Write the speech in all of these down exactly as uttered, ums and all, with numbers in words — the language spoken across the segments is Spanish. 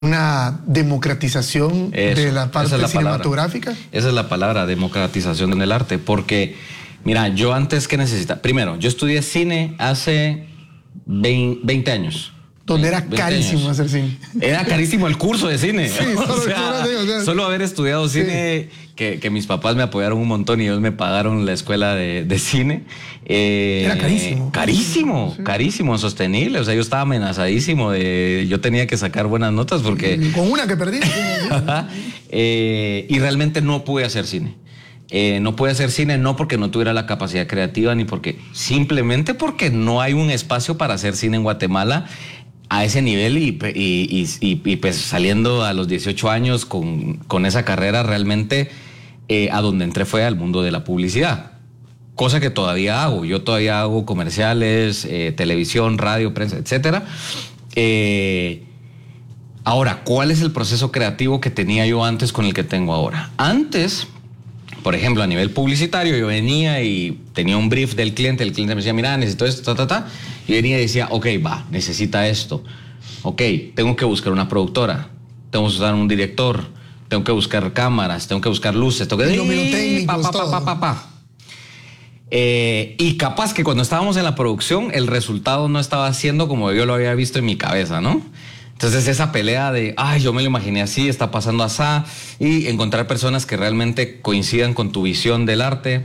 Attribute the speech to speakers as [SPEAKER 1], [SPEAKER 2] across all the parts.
[SPEAKER 1] una democratización Eso, de la parte esa es la cinematográfica.
[SPEAKER 2] Palabra. Esa es la palabra, democratización del arte, porque, mira, yo antes que necesitaba, primero, yo estudié cine hace veinte años.
[SPEAKER 1] Donde era carísimo hacer cine.
[SPEAKER 2] Era carísimo el curso de cine.
[SPEAKER 1] Sí, solo,
[SPEAKER 2] o sea,
[SPEAKER 1] solo, o sea,
[SPEAKER 2] solo haber estudiado cine, sí. que, que mis papás me apoyaron un montón y ellos me pagaron la escuela de, de cine. Eh,
[SPEAKER 1] era carísimo.
[SPEAKER 2] Carísimo, sí. carísimo, insostenible. O sea, yo estaba amenazadísimo de... Yo tenía que sacar buenas notas porque...
[SPEAKER 1] Con una que perdí.
[SPEAKER 2] eh, y realmente no pude hacer cine. Eh, no pude hacer cine no porque no tuviera la capacidad creativa ni porque... Simplemente porque no hay un espacio para hacer cine en Guatemala a ese nivel y, y, y, y pues saliendo a los dieciocho años con, con esa carrera realmente eh, a donde entré fue al mundo de la publicidad, cosa que todavía hago. Yo todavía hago comerciales, eh, televisión, radio, prensa, etcétera. Eh, ahora, ¿cuál es el proceso creativo que tenía yo antes con el que tengo ahora? Antes, por ejemplo, a nivel publicitario, yo venía y tenía un brief del cliente, el cliente me decía, mira, necesito esto, ta, ta, ta. Yo venía y decía, ok, va, necesita esto. Ok, tengo que buscar una productora, tengo que buscar un director, tengo que buscar cámaras, tengo que buscar luces, tengo que...
[SPEAKER 1] Y
[SPEAKER 2] pa, pa, pa, pa, pa, pa. Eh, y capaz que cuando estábamos en la producción, el resultado no estaba siendo como yo lo había visto en mi cabeza, ¿no? Entonces esa pelea de, ay, yo me lo imaginé así, está pasando así, y encontrar personas que realmente coincidan con tu visión del arte.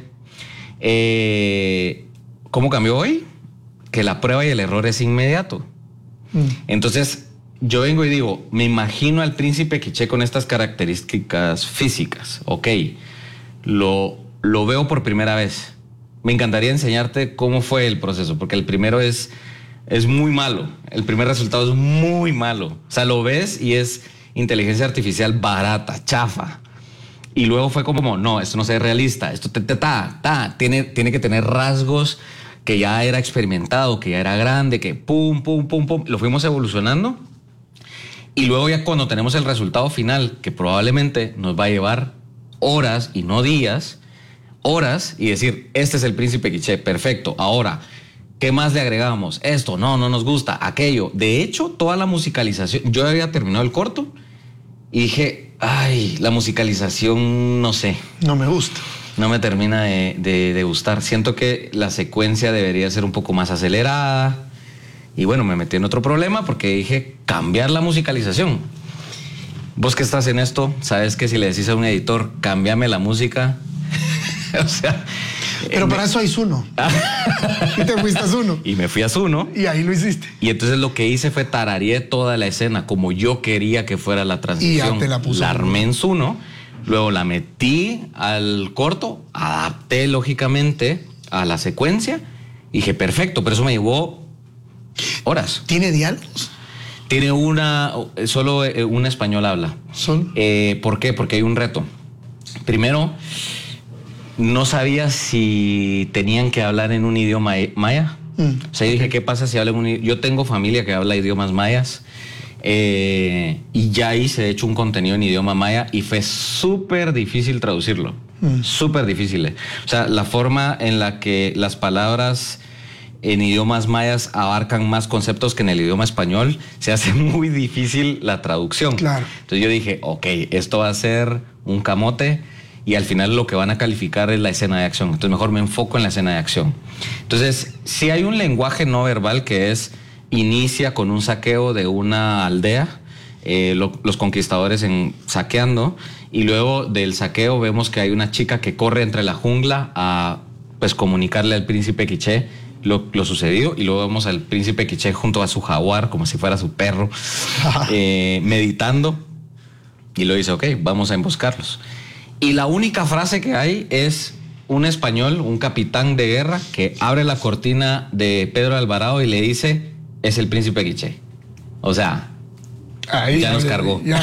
[SPEAKER 2] Eh, ¿Cómo cambió hoy? Que la prueba y el error es inmediato. Mm. Entonces yo vengo y digo, me imagino al príncipe quiché con estas características físicas. Ok, lo, lo veo por primera vez. Me encantaría enseñarte cómo fue el proceso, porque el primero es... Es muy malo. El primer resultado es muy malo. O sea, lo ves y es inteligencia artificial barata, chafa. Y luego fue como, no, esto no se ve realista. Esto te, te, ta, ta. Tiene, tiene que tener rasgos que ya era experimentado, que ya era grande, que pum, pum, pum, pum. Lo fuimos evolucionando. Y luego ya cuando tenemos el resultado final, que probablemente nos va a llevar horas y no días, horas, y decir, este es el príncipe quiché, perfecto. Ahora... ¿qué más le agregamos? Esto, no, no nos gusta, aquello. De hecho, toda la musicalización, yo había terminado el corto y dije, ay, la musicalización, no sé.
[SPEAKER 1] No me gusta.
[SPEAKER 2] No me termina de, de, de gustar. Siento que la secuencia debería ser un poco más acelerada. Y bueno, me metí en otro problema porque dije, cambiar la musicalización. Vos que estás en esto, sabes que si le decís a un editor, cámbiame la música, o sea...
[SPEAKER 1] Pero para eso hay Zuno. Y te fuiste a Zuno.
[SPEAKER 2] Y me fui a Zuno.
[SPEAKER 1] Y ahí lo hiciste.
[SPEAKER 2] Y entonces lo que hice fue tarareé toda la escena como yo quería que fuera la transición.
[SPEAKER 1] Y ya te la puse.
[SPEAKER 2] La armé en Zuno, luego la metí al corto, adapté lógicamente a la secuencia y dije, perfecto, pero eso me llevó horas.
[SPEAKER 1] ¿Tiene diálogos?
[SPEAKER 2] Tiene una, solo un español habla.
[SPEAKER 1] ¿Son?
[SPEAKER 2] Eh, ¿Por qué? Porque hay un reto. Primero... no sabía si tenían que hablar en un idioma maya. Mm. O sea, yo dije, ¿qué pasa si hablan un idioma? Yo tengo familia que habla idiomas mayas eh, y ya hice, de hecho, un contenido en idioma maya y fue súper difícil traducirlo. Mm. Súper difícil. O sea, la forma en la que las palabras en idiomas mayas abarcan más conceptos que en el idioma español, se hace muy difícil la traducción.
[SPEAKER 1] Claro.
[SPEAKER 2] Entonces yo dije, ok, esto va a ser un camote. Y al final lo que van a calificar es la escena de acción. Entonces mejor me enfoco en la escena de acción. Entonces, si hay un lenguaje no verbal que es, inicia con un saqueo de una aldea, eh, lo, los conquistadores en, saqueando, y luego del saqueo vemos que hay una chica que corre entre la jungla a pues, comunicarle al príncipe quiché lo, lo sucedido, y luego vemos al príncipe quiché junto a su jaguar, como si fuera su perro, eh, meditando, y luego dice, ok, vamos a emboscarlos. Y la única frase que hay es un español, un capitán de guerra, que abre la cortina de Pedro Alvarado y le dice, es el príncipe quiché. O sea, ahí, ya nos ver, cargó. Ya.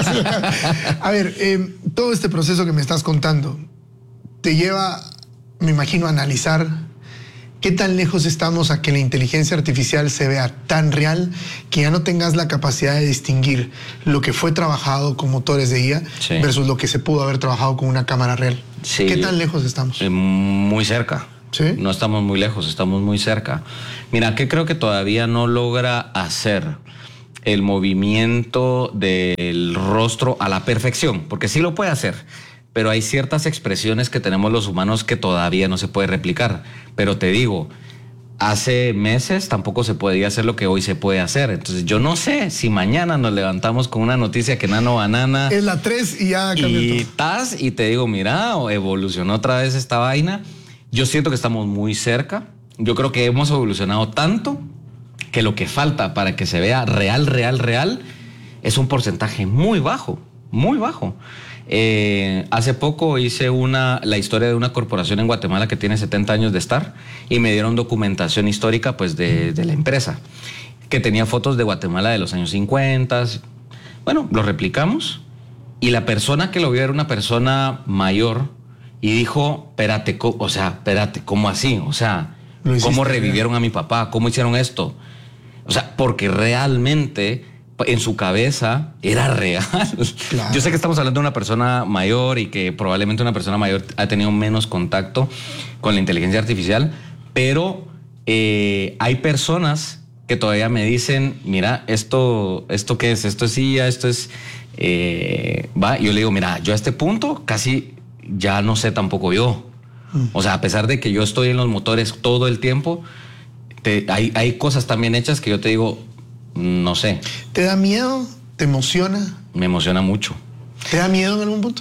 [SPEAKER 1] A ver, eh, todo este proceso que me estás contando te lleva, me imagino, a analizar qué tan lejos estamos a que la inteligencia artificial se vea tan real que ya no tengas la capacidad de distinguir lo que fue trabajado con motores de I A sí. versus lo que se pudo haber trabajado con una cámara real. Sí. ¿Qué tan lejos estamos?
[SPEAKER 2] Eh, muy cerca.
[SPEAKER 1] ¿Sí?
[SPEAKER 2] No estamos muy lejos, estamos muy cerca. Mira, ¿qué creo que todavía no logra hacer? el movimiento del rostro a la perfección, porque sí lo puede hacer, pero hay ciertas expresiones que tenemos los humanos que todavía no se puede replicar. Pero te digo, hace meses tampoco se podía hacer lo que hoy se puede hacer. Entonces yo no sé si mañana nos levantamos con una noticia que Nano Banana
[SPEAKER 1] es la tres y ya cambió
[SPEAKER 2] y
[SPEAKER 1] todo.
[SPEAKER 2] tas, y te digo, mira, evolucionó otra vez esta vaina. Yo siento que estamos muy cerca. Yo creo que hemos evolucionado tanto que lo que falta para que se vea real, real, real es un porcentaje muy bajo, muy bajo. Eh, hace poco hice una, la historia de una corporación en Guatemala que tiene setenta años de estar, y me dieron documentación histórica pues de, de la empresa, que tenía fotos de Guatemala de los años cincuenta. Bueno, lo replicamos, y la persona que lo vio era una persona mayor y dijo, espérate, o sea, espérate, ¿cómo así? O sea, ¿cómo revivieron a mi papá? ¿Cómo hicieron esto? O sea, porque realmente en su cabeza era real. Claro. Yo sé que estamos hablando de una persona mayor y que probablemente una persona mayor ha tenido menos contacto con la inteligencia artificial, pero eh, hay personas que todavía me dicen, mira, esto, esto qué es, esto es I A, esto es... Eh, va, yo le digo, mira, yo a este punto casi ya no sé tampoco yo. Mm. O sea, a pesar de que yo estoy en los motores todo el tiempo, te, hay, hay cosas también hechas que yo te digo, no sé.
[SPEAKER 1] ¿Te da miedo? ¿Te emociona?
[SPEAKER 2] Me emociona mucho.
[SPEAKER 1] ¿Te da miedo en algún punto?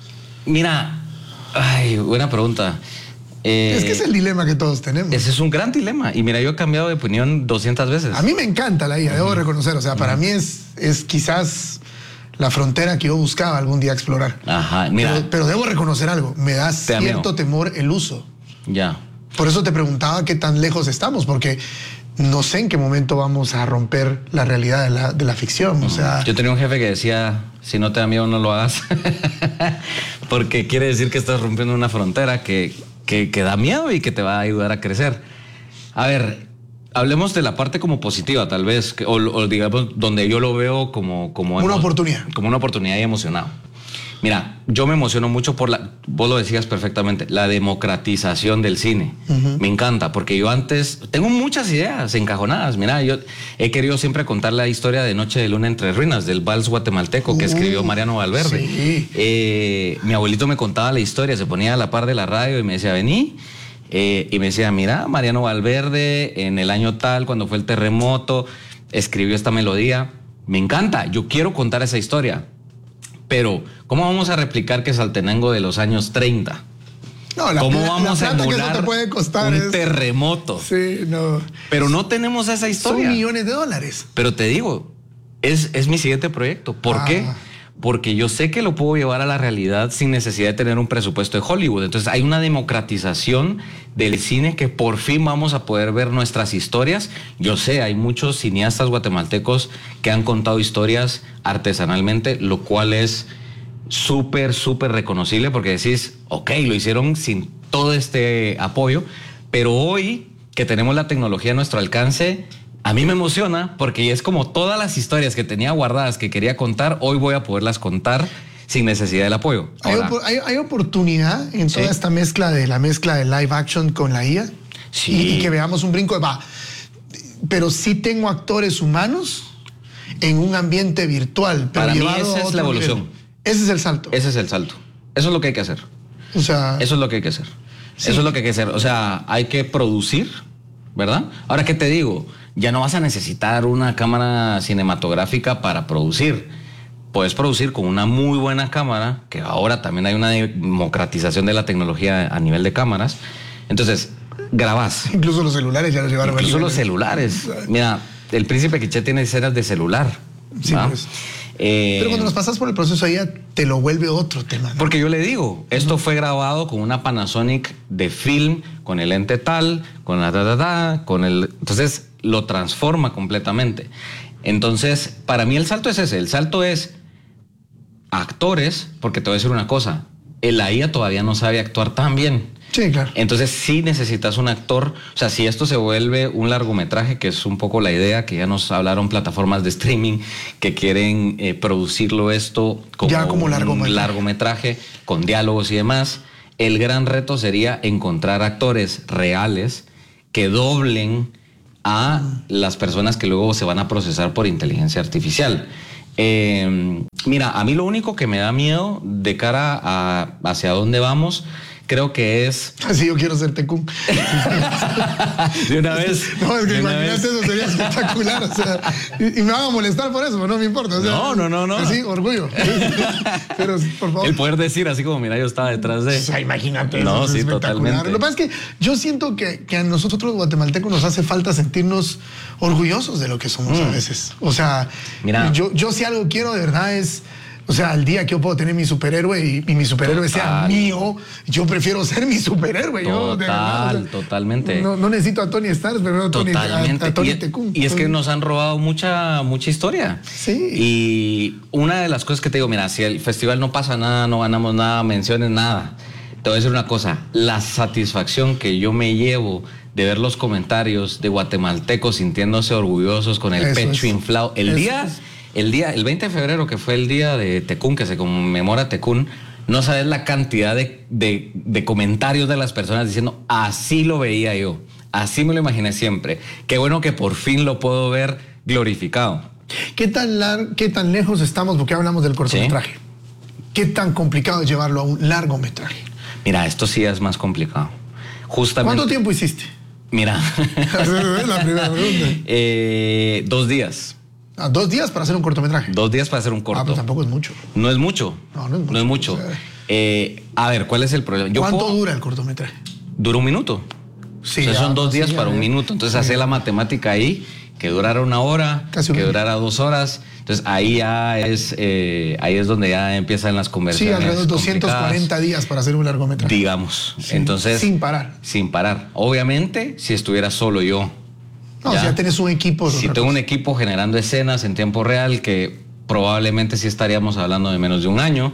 [SPEAKER 2] Mira, ay, buena pregunta.
[SPEAKER 1] Eh, es que es el dilema que todos tenemos.
[SPEAKER 2] Ese es un gran dilema. Y mira, yo he cambiado de opinión doscientas veces.
[SPEAKER 1] A mí me encanta la I A, uh-huh. debo reconocer. O sea, para uh-huh. mí es, es quizás la frontera que yo buscaba algún día explorar.
[SPEAKER 2] Ajá, mira.
[SPEAKER 1] Pero, pero debo reconocer algo. Me da cierto temor el uso.
[SPEAKER 2] Ya.
[SPEAKER 1] Por eso te preguntaba qué tan lejos estamos, porque no sé en qué momento vamos a romper la realidad de la, de la ficción. O sea,
[SPEAKER 2] yo tenía un jefe que decía, si no te da miedo, no lo hagas. Porque quiere decir que estás rompiendo una frontera que, que, que da miedo y que te va a ayudar a crecer. A ver, hablemos de la parte como positiva, tal vez, o, o digamos, donde yo lo veo como... como
[SPEAKER 1] una oportunidad.
[SPEAKER 2] Como una oportunidad y emocionado. Mira, yo me emociono mucho por la, vos lo decías perfectamente, la democratización del cine. Uh-huh. Me encanta, porque yo antes tengo muchas ideas encajonadas. Mira, yo he querido siempre contar la historia de Noche de Luna entre Ruinas, del vals guatemalteco uh, que escribió Mariano Valverde.
[SPEAKER 1] Sí.
[SPEAKER 2] Eh, mi abuelito me contaba la historia, se ponía a la par de la radio y me decía, vení. Eh, y me decía, mira, Mariano Valverde, en el año tal, cuando fue el terremoto, escribió esta melodía. Me encanta, yo quiero contar esa historia. Pero, ¿cómo vamos a replicar que Saltenango de los años treinta?
[SPEAKER 1] No, la
[SPEAKER 2] ¿Cómo
[SPEAKER 1] la,
[SPEAKER 2] vamos
[SPEAKER 1] la
[SPEAKER 2] a emular
[SPEAKER 1] que eso te puede costar
[SPEAKER 2] un
[SPEAKER 1] es...
[SPEAKER 2] terremoto?
[SPEAKER 1] Sí, no.
[SPEAKER 2] Pero no tenemos esa historia.
[SPEAKER 1] Son millones de dólares.
[SPEAKER 2] Pero te digo, es, es mi siguiente proyecto. ¿Por ah. qué? Porque yo sé que lo puedo llevar a la realidad sin necesidad de tener un presupuesto de Hollywood. Entonces hay una democratización del cine que por fin vamos a poder ver nuestras historias. Yo sé, hay muchos cineastas guatemaltecos que han contado historias artesanalmente, lo cual es súper, súper reconocible porque decís, ok, lo hicieron sin todo este apoyo, pero hoy que tenemos la tecnología a nuestro alcance, a mí me emociona porque es como todas las historias que tenía guardadas que quería contar, hoy voy a poderlas contar sin necesidad del apoyo. Ahora,
[SPEAKER 1] ¿Hay, hay, hay oportunidad en toda ¿sí? esta mezcla de la mezcla de live action con la I A?
[SPEAKER 2] Sí.
[SPEAKER 1] Y, y que veamos un brinco de va. Pero sí tengo actores humanos en un ambiente virtual. Pero
[SPEAKER 2] para mí esa es la evolución.
[SPEAKER 1] Nivel. Ese es el salto.
[SPEAKER 2] Ese es el salto. Eso es lo que hay que hacer.
[SPEAKER 1] O sea,
[SPEAKER 2] eso es lo que hay que hacer. Sí. Eso es lo que hay que hacer. O sea, hay que producir, ¿verdad? Ahora, ¿qué te digo? Ya no vas a necesitar una cámara cinematográfica para producir. Puedes producir con una muy buena cámara, que ahora también hay una democratización de la tecnología a nivel de cámaras. Entonces, grabás.
[SPEAKER 1] Incluso los celulares ya los llevaron.
[SPEAKER 2] Incluso los celulares. Mira, el Príncipe Quiché tiene escenas de celular.
[SPEAKER 1] Sí, pues. Eh, Pero cuando nos pasas por el proceso ahí te lo vuelve otro tema, ¿no?
[SPEAKER 2] Porque yo le digo, esto uh-huh. fue grabado con una Panasonic de film, con el lente tal, con la ta, ta, ta, con el... Entonces lo transforma completamente. Entonces, para mí el salto es ese. El salto es actores, porque te voy a decir una cosa, la I A todavía no sabe actuar tan bien.
[SPEAKER 1] Sí, claro.
[SPEAKER 2] Entonces sí necesitas un actor. O sea, si esto se vuelve un largometraje, que es un poco la idea, que ya nos hablaron plataformas de streaming que quieren eh, producirlo esto como,
[SPEAKER 1] ya como largometraje.
[SPEAKER 2] un largometraje con diálogos y demás, el gran reto sería encontrar actores reales que doblen a las personas que luego se van a procesar por inteligencia artificial. Eh, mira, a mí lo único que me da miedo de cara a hacia dónde vamos, creo que es...
[SPEAKER 1] Así yo quiero ser Tecún.
[SPEAKER 2] De una vez.
[SPEAKER 1] No, es que
[SPEAKER 2] de
[SPEAKER 1] imagínate, eso sería espectacular. O sea, y, y me van a molestar por eso, pero no me importa. O sea,
[SPEAKER 2] no, no, no, no.
[SPEAKER 1] Así, orgullo. Pero, por favor.
[SPEAKER 2] El poder decir así como, mira, yo estaba detrás de...
[SPEAKER 1] O sea, imagínate.
[SPEAKER 2] No,
[SPEAKER 1] eso
[SPEAKER 2] sí,
[SPEAKER 1] es
[SPEAKER 2] totalmente.
[SPEAKER 1] Lo que pasa es que yo siento que, que a nosotros guatemaltecos nos hace falta sentirnos orgullosos de lo que somos mm. a veces. O sea, mira, yo, yo si algo quiero de verdad es... O sea, el día que yo puedo tener mi superhéroe y, y mi superhéroe Total. sea mío, yo prefiero ser mi superhéroe.
[SPEAKER 2] Total,
[SPEAKER 1] yo, de verdad, o sea,
[SPEAKER 2] totalmente.
[SPEAKER 1] No, no necesito a Tony Stark, pero a Tony, a, a Tony
[SPEAKER 2] y,
[SPEAKER 1] Tecún.
[SPEAKER 2] Y es que nos han robado mucha, mucha historia.
[SPEAKER 1] Sí.
[SPEAKER 2] Y una de las cosas que te digo, mira, si el festival no pasa nada, no ganamos nada, menciones nada. Te voy a decir una cosa, la satisfacción que yo me llevo de ver los comentarios de guatemaltecos sintiéndose orgullosos con el Eso pecho es. inflado. El Eso día... Es. El día, el veinte de febrero, que fue el día de Tecún, que se conmemora Tecún, no sabes la cantidad de, de, de comentarios de las personas diciendo, así lo veía yo, así me lo imaginé siempre. Qué bueno que por fin lo puedo ver glorificado.
[SPEAKER 1] ¿Qué tan, lar- qué tan lejos estamos? Porque hablamos del cortometraje. ¿Sí? ¿Qué tan complicado es llevarlo a un largometraje?
[SPEAKER 2] Mira, esto sí es más complicado. Justamente.
[SPEAKER 1] ¿Cuánto tiempo hiciste?
[SPEAKER 2] Mira.
[SPEAKER 1] Esa es la primera pregunta.
[SPEAKER 2] Eh, dos días.
[SPEAKER 1] Ah, ¿Dos días para hacer un cortometraje?
[SPEAKER 2] Dos días para hacer un corto.
[SPEAKER 1] Ah, pues tampoco es mucho.
[SPEAKER 2] No es mucho.
[SPEAKER 1] No, no es mucho.
[SPEAKER 2] No es mucho. O sea, eh, a ver, ¿cuál es el problema? Yo
[SPEAKER 1] ¿Cuánto
[SPEAKER 2] puedo...
[SPEAKER 1] dura el cortometraje?
[SPEAKER 2] Dura un minuto.
[SPEAKER 1] Sí,
[SPEAKER 2] o sea,
[SPEAKER 1] ya,
[SPEAKER 2] son dos
[SPEAKER 1] sí,
[SPEAKER 2] días
[SPEAKER 1] ya,
[SPEAKER 2] para
[SPEAKER 1] ya.
[SPEAKER 2] un minuto. Entonces, sí. hacer la matemática ahí, que durara una hora, Casi que durara dos horas. Entonces, ahí ya es, eh, ahí es donde ya empiezan las conversaciones.
[SPEAKER 1] Sí, alrededor de doscientos cuarenta días para hacer un largometraje.
[SPEAKER 2] Digamos.
[SPEAKER 1] Sí,
[SPEAKER 2] Entonces.
[SPEAKER 1] Sin parar.
[SPEAKER 2] Sin parar. Obviamente, si estuviera solo yo.
[SPEAKER 1] No, ya, si ya tenés un equipo.
[SPEAKER 2] Si tengo cosa. un equipo generando escenas en tiempo real, que probablemente sí estaríamos hablando de menos de un año,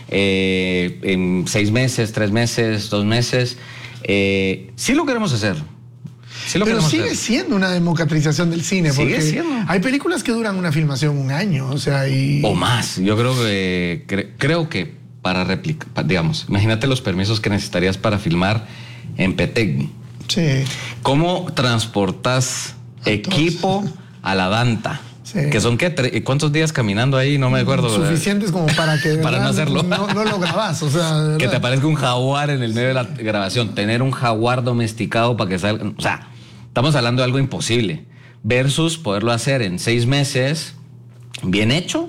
[SPEAKER 2] eh, en seis meses, tres meses, dos meses, eh, sí lo queremos hacer. Sí lo
[SPEAKER 1] Pero sigue
[SPEAKER 2] hacer.
[SPEAKER 1] siendo una democratización del cine.
[SPEAKER 2] Sigue
[SPEAKER 1] porque
[SPEAKER 2] siendo.
[SPEAKER 1] Hay películas que duran una filmación un año, o sea, y...
[SPEAKER 2] O más. Yo creo que, cre- creo que para replicar, digamos, imagínate los permisos que necesitarías para filmar en Petén.
[SPEAKER 1] Sí.
[SPEAKER 2] ¿Cómo transportas equipo a la Danta? Sí. Que son qué, tre- ¿cuántos días caminando ahí? No me acuerdo.
[SPEAKER 1] Suficientes como para que
[SPEAKER 2] para no hacerlo.
[SPEAKER 1] No, no lo grabás, o sea.
[SPEAKER 2] Que te aparezca un jaguar en el medio de la grabación. Tener un jaguar domesticado para que salga. O sea, estamos hablando de algo imposible. Versus poderlo hacer en seis meses, bien hecho,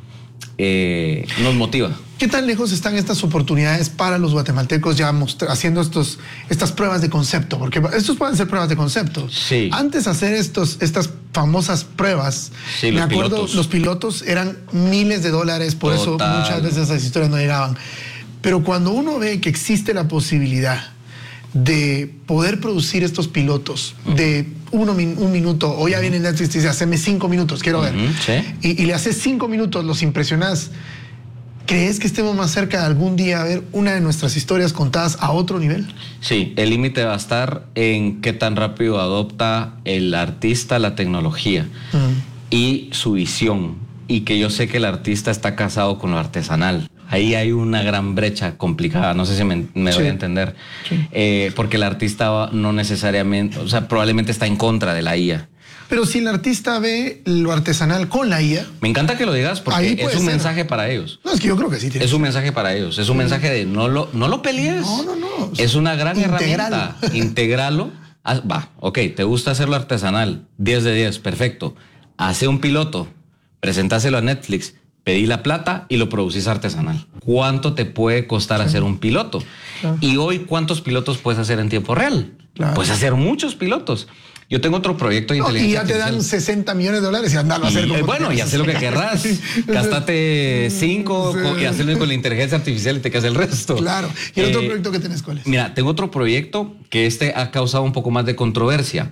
[SPEAKER 2] eh, nos motiva.
[SPEAKER 1] ¿Qué tan lejos están estas oportunidades para los guatemaltecos ya mostra- haciendo estos, estas pruebas de concepto? Porque estos pueden ser pruebas de concepto.
[SPEAKER 2] Sí.
[SPEAKER 1] Antes de hacer estos, estas famosas pruebas,
[SPEAKER 2] sí,
[SPEAKER 1] me
[SPEAKER 2] los
[SPEAKER 1] acuerdo,
[SPEAKER 2] pilotos.
[SPEAKER 1] los pilotos eran miles de dólares, por Total. eso muchas veces esas historias no llegaban. Pero cuando uno ve que existe la posibilidad de poder producir estos pilotos uh-huh. de uno, un minuto, o ya uh-huh. viene Netflix y dice, haceme cinco minutos, quiero ver.
[SPEAKER 2] Uh-huh. ¿Sí?
[SPEAKER 1] Y, y le haces cinco minutos, los impresionás. ¿Crees que estemos más cerca de algún día a ver una de nuestras historias contadas a otro nivel?
[SPEAKER 2] Sí, el límite va a estar en qué tan rápido adopta el artista la tecnología uh-huh. y su visión. Y que yo sé que el artista está casado con lo artesanal. Ahí hay una gran brecha complicada, no sé si me, me sí. doy a entender. Sí. Eh, porque el artista no necesariamente, o sea, probablemente está en contra de la I A.
[SPEAKER 1] Pero si el artista ve lo artesanal con la I A...
[SPEAKER 2] Me encanta que lo digas porque es un ser. mensaje para ellos.
[SPEAKER 1] No, es que yo creo que sí tiene.
[SPEAKER 2] Es un mensaje para ellos. Es un sí. mensaje de no lo, no lo pelees.
[SPEAKER 1] No, no, no.
[SPEAKER 2] Es una gran
[SPEAKER 1] Integralo.
[SPEAKER 2] herramienta. Integralo. Ah, va, ok, te gusta hacerlo artesanal. diez de diez, perfecto. Hace un piloto, presentáselo a Netflix, pedí la plata y lo producís artesanal. ¿Cuánto te puede costar sí. hacer un piloto? Claro. Y hoy, ¿cuántos pilotos puedes hacer en tiempo real? Claro. Puedes hacer muchos pilotos. Yo tengo otro proyecto de
[SPEAKER 1] no,
[SPEAKER 2] inteligencia
[SPEAKER 1] y ya te dan sesenta millones de dólares y andalo a hacer.
[SPEAKER 2] Y,
[SPEAKER 1] como
[SPEAKER 2] eh, bueno, y haz lo que querrás. Gástate cinco sí. y hazlo con la inteligencia artificial y te quedas el resto.
[SPEAKER 1] Claro. ¿Y el
[SPEAKER 2] eh,
[SPEAKER 1] otro proyecto que tienes cuál es?
[SPEAKER 2] Mira, tengo otro proyecto que este ha causado un poco más de controversia.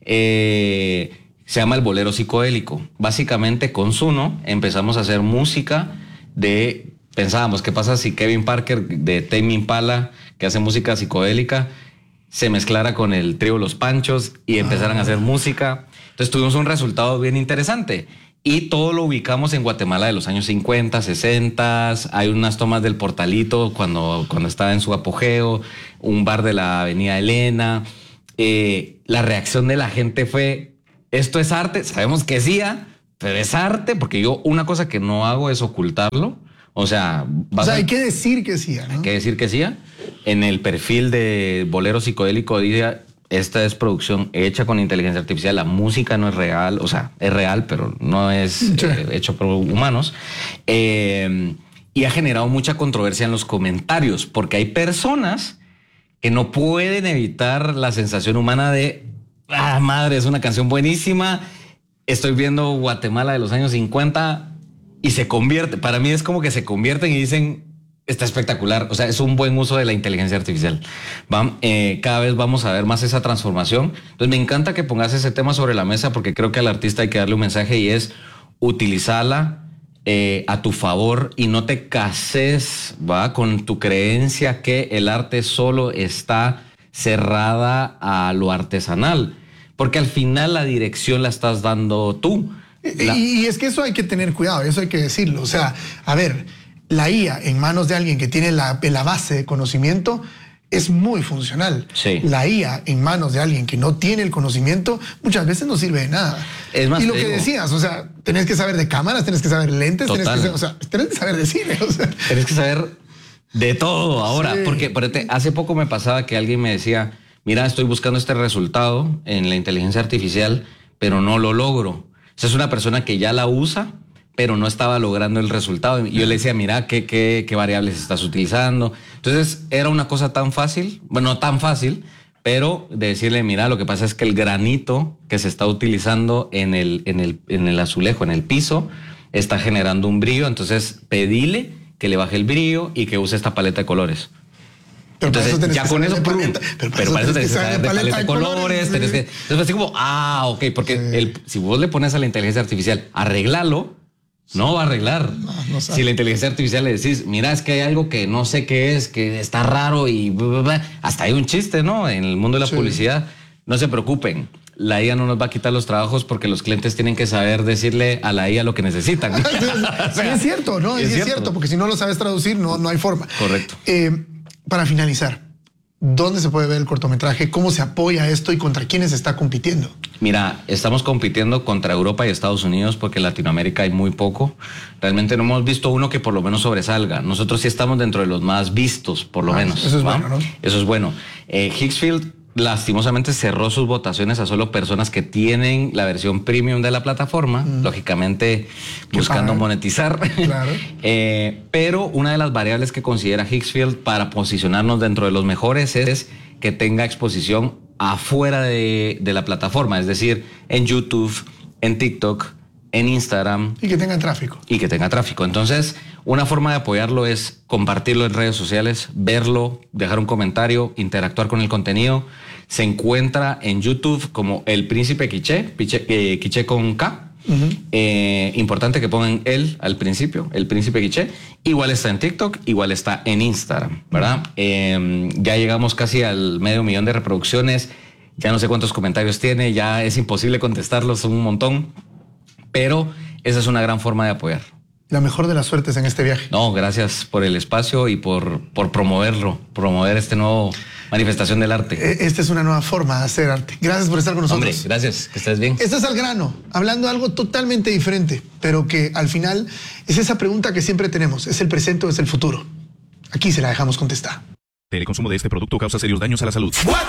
[SPEAKER 2] Eh, se llama El Bolero Psicodélico. Básicamente con Zuno empezamos a hacer música de... Pensábamos, ¿qué pasa si Kevin Parker de Tame Impala, que hace música psicodélica, se mezclara con el trío Los Panchos y empezaran ah. a hacer música? Entonces tuvimos un resultado bien interesante. Y todo lo ubicamos en Guatemala de los años cincuenta, sesenta. Hay unas tomas del Portalito cuando, cuando estaba en su apogeo, un bar de la Avenida Elena. Eh, la reacción de la gente fue esto es arte, sabemos que sí, pero es arte, porque yo una cosa que no hago es ocultarlo. O sea,
[SPEAKER 1] o sea, hay que decir que sí, ¿no?
[SPEAKER 2] Hay que decir que sí. En el perfil de Bolero Psicodélico dice, esta es producción hecha con inteligencia artificial, la música no es real, o sea, es real, pero no es sí. eh, hecho por humanos. Eh, y ha generado mucha controversia en los comentarios, porque hay personas que no pueden evitar la sensación humana de, ah, madre, es una canción buenísima, estoy viendo Guatemala de los años cincuenta... Y se convierte, para mí es como que se convierten y dicen, está espectacular. O sea, es un buen uso de la inteligencia artificial. Va, eh, cada vez vamos a ver más esa transformación. Entonces me encanta que pongas ese tema sobre la mesa, porque creo que al artista hay que darle un mensaje y es utilizarla eh, a tu favor y no te cases, va, con tu creencia que el arte solo está cerrada a lo artesanal, porque al final la dirección la estás dando tú.
[SPEAKER 1] La... Y es que eso hay que tener cuidado, eso hay que decirlo. O sea, a ver, la I A en manos de alguien que tiene la, la base de conocimiento es muy funcional.
[SPEAKER 2] Sí.
[SPEAKER 1] La I A en manos de alguien que no tiene el conocimiento muchas veces no sirve de nada.
[SPEAKER 2] Es más,
[SPEAKER 1] y lo que
[SPEAKER 2] digo,
[SPEAKER 1] decías, o sea, tenés que saber de cámaras, tenés que saber lentes, tenés que, saber, o sea, tenés que saber de cine. O sea.
[SPEAKER 2] Tenés que saber de todo ahora. Sí. Porque, porque hace poco me pasaba que alguien me decía, mira, estoy buscando este resultado en la inteligencia artificial, pero no lo logro. Esa es una persona que ya la usa, pero no estaba logrando el resultado. Y yo le decía, mira, ¿qué, qué, qué variables estás utilizando? Entonces, era una cosa tan fácil, bueno, no tan fácil, pero de decirle, mira, lo que pasa es que el granito que se está utilizando en el, en el, en el azulejo, en el piso, está generando un brillo. Entonces, pedile que le baje el brillo y que use esta paleta de colores.
[SPEAKER 1] Pero
[SPEAKER 2] entonces, ya con eso,
[SPEAKER 1] paleta, pero para, pero para eso tenés que saber de paleta, paleta de colores. colores sí. tenés que, entonces, así como, ah, ok, porque sí. el, si vos le pones a la inteligencia artificial, arreglalo, sí. no va a arreglar. No, no si la inteligencia artificial le decís, mira, es que hay algo que no sé qué es, que está raro y bla, bla, bla. Hasta hay un chiste, ¿no? En el mundo de la sí. publicidad. No se preocupen. La I A no nos va a quitar los trabajos porque los clientes tienen que saber decirle a la I A lo que necesitan. O sea, es cierto, ¿no? Es, es cierto. cierto, porque si no lo sabes traducir, no, no hay forma.
[SPEAKER 2] Correcto.
[SPEAKER 1] Eh, Para finalizar, ¿dónde se puede ver el cortometraje? ¿Cómo se apoya esto y contra quiénes está compitiendo?
[SPEAKER 2] Mira, estamos compitiendo contra Europa y Estados Unidos porque en Latinoamérica hay muy poco. Realmente no hemos visto uno que por lo menos sobresalga. Nosotros sí estamos dentro de los más vistos, por lo ah, menos.
[SPEAKER 1] Eso es ¿va? bueno, ¿no?
[SPEAKER 2] Eso es bueno. Eh, Higgsfield lastimosamente cerró sus votaciones a solo personas que tienen la versión premium de la plataforma, mm. lógicamente buscando monetizar.
[SPEAKER 1] Claro.
[SPEAKER 2] eh, pero una de las variables que considera Higgsfield para posicionarnos dentro de los mejores es que tenga exposición afuera de, de la plataforma, es decir, en YouTube, en TikTok, en Instagram.
[SPEAKER 1] Y que tenga tráfico.
[SPEAKER 2] Y que tenga tráfico. Entonces, una forma de apoyarlo es compartirlo en redes sociales, verlo, dejar un comentario, interactuar con el contenido. Se encuentra en YouTube como El Príncipe Quiché, eh, Quiché con K. Uh-huh. Eh, importante que pongan él al principio, El Príncipe Quiché. Igual está en TikTok, igual está en Instagram, ¿verdad? Uh-huh. Eh, ya llegamos casi al medio millón de reproducciones. Ya no sé cuántos comentarios tiene, ya es imposible contestarlos, son un montón. Pero esa es una gran forma de apoyar.
[SPEAKER 1] La mejor de las suertes en este viaje.
[SPEAKER 2] No, gracias por el espacio y por, por promoverlo, promover este nuevo manifestación del arte.
[SPEAKER 1] Esta es una nueva forma de hacer arte. Gracias por estar con nosotros.
[SPEAKER 2] Hombre, gracias, que estés bien.
[SPEAKER 1] Estás al grano, hablando de algo totalmente diferente, pero que al final es esa pregunta que siempre tenemos. ¿Es el presente o es el futuro? Aquí se la dejamos contestar.
[SPEAKER 3] El consumo de este producto causa serios daños a la salud.